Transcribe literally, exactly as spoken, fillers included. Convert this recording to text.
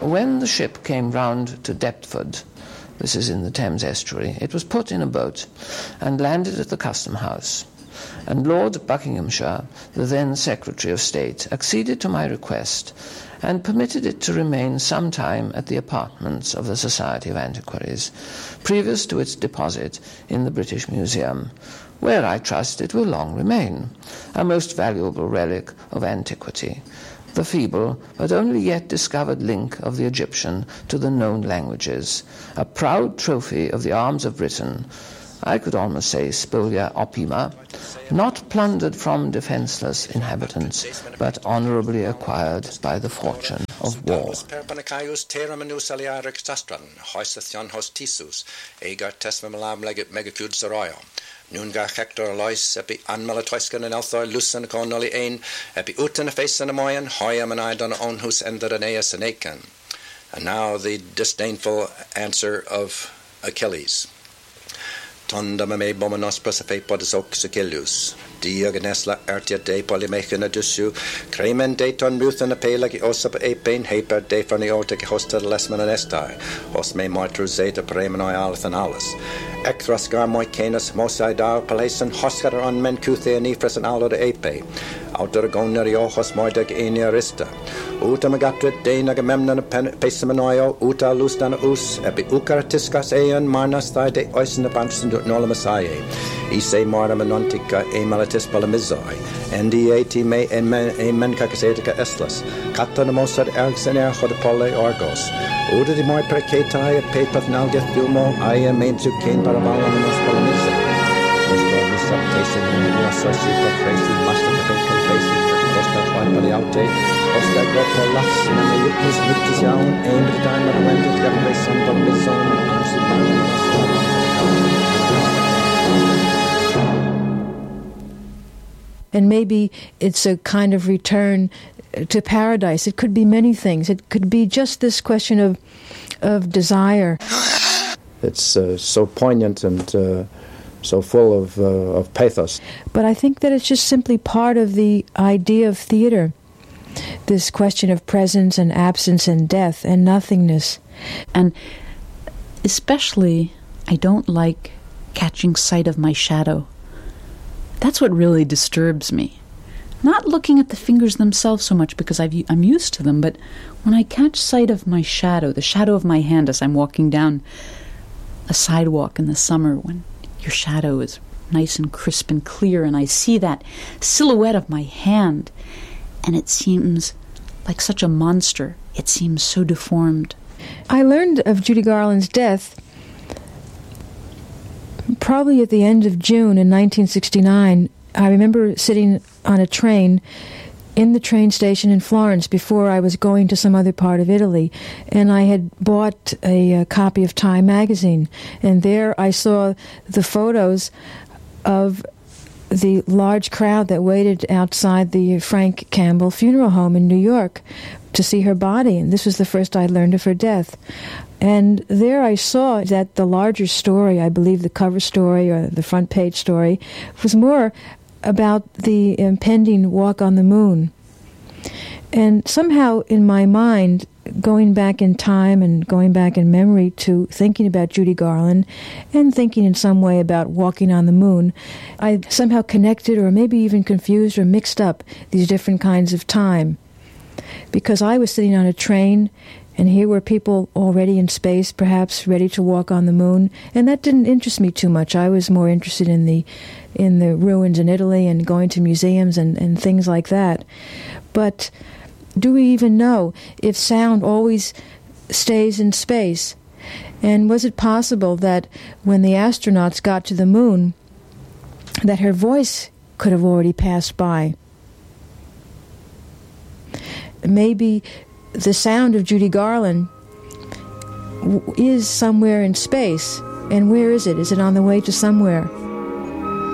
when the ship came round to Deptford, this is in the Thames estuary, it was put in a boat and landed at the Custom House. And Lord Buckinghamshire, the then Secretary of State, acceded to my request and permitted it to remain some time at the apartments of the Society of Antiquaries, previous to its deposit in the British Museum, where I trust it will long remain, a most valuable relic of antiquity, the feeble but only yet discovered link of the Egyptian to the known languages, a proud trophy of the arms of Britain, I could almost say spolia opima, not plundered from defenceless inhabitants, but honourably acquired by the fortune of war. Nun ga Hector Lois epi anmela toiskan and Elthor Lucan Connolly Ain epi utan a face and a moyan hoyam and I don own whose ended an eas and acan. And now the disdainful answer of Achilles. Tonda me bomanos prosafe podis ox Achilles. Diogenesla artia de polymechana dusu, Cremen de ton Ruth and a pelagi osap apain, haper de faniotic hosta lesman and estai, osme martru zeta premenoi alathan alis. Ecthras garmoi canis mosai dar palason, hoscar on men cuthe and ephras and alo de ape, outer goneriojos moideg eniarista. Uta magatrit de nagamemnon pesamanoio, uta lustan us, epi ucaratiscas ean marnas thai de oisin the pansin nolamasae, ise marna manontica e malatis palamizoi, ndiat me emen cacasetica eslas, catanamosad erxener hodapole orgos, uta di moi percetai et pepath nalgeth dumo, aia main to cane parabalanos palamiza. Ostor misaptation in the associate tracing master captain facing Oscar Juan Paliaute, Oscar Gotto Lass, and the Lupus Victisiaun, aimed at the time of the went to the place on Palmizon, and answered by And maybe it's a kind of return to paradise. It could be many things. It could be just this question of of desire. It's uh, so poignant and uh, so full of uh, of pathos. But I think that it's just simply part of the idea of theater, this question of presence and absence and death and nothingness. And especially, I don't like catching sight of my shadow. That's what really disturbs me. Not looking at the fingers themselves so much because I've, I'm used to them, but when I catch sight of my shadow, the shadow of my hand as I'm walking down a sidewalk in the summer when your shadow is nice and crisp and clear, and I see that silhouette of my hand, and it seems like such a monster. It seems so deformed. I learned of Judy Garland's death probably at the end of June in nineteen sixty-nine. I remember sitting on a train in the train station in Florence before I was going to some other part of Italy, and I had bought a, a copy of Time magazine, and there I saw the photos of the large crowd that waited outside the Frank Campbell funeral home in New York to see her body, and this was the first I learned of her death. And there I saw that the larger story, I believe the cover story or the front page story, was more about the impending walk on the moon. And somehow in my mind, going back in time and going back in memory to thinking about Judy Garland and thinking in some way about walking on the moon, I somehow connected or maybe even confused or mixed up these different kinds of time. Because I was sitting on a train, and here were people already in space, perhaps ready to walk on the moon, and that didn't interest me too much. I was more interested in the in the ruins in Italy and going to museums and, and things like that. But do we even know if sound always stays in space? And was it possible that when the astronauts got to the moon, that her voice could have already passed by? Maybe the sound of Judy Garland is somewhere in space. And where is it? Is it on the way to somewhere?